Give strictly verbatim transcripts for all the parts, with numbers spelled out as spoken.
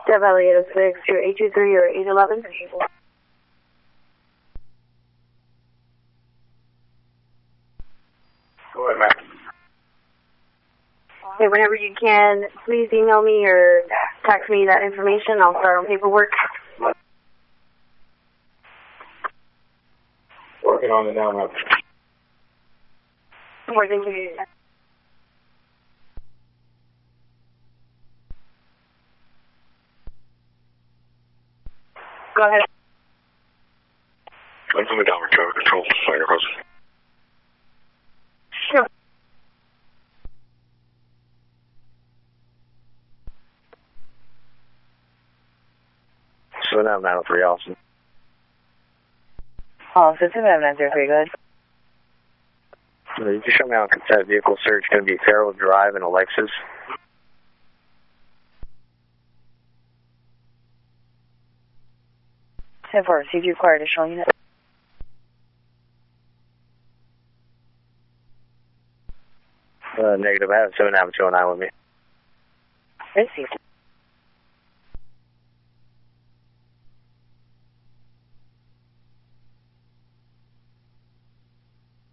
Dev Valley eight oh six, you're eight two three or eight eleven. Go ahead, Matt. Okay, whenever you can, please email me or text me that information. I'll start on paperwork. Working on it now, Matt. More than you. Go ahead. I'm coming down with traffic control. Fire across. Sure. seven nine oh three, Austin. Oh, so seven nine zero three, good. Uh, you can show me on consent vehicle search. Going to be Farrell Drive and a Lexus. ten four, see if you require additional unit. Uh, negative. I have seven nine two oh nine with me. Received.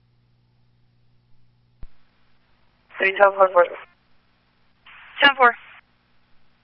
Three twelve four four. Ten four.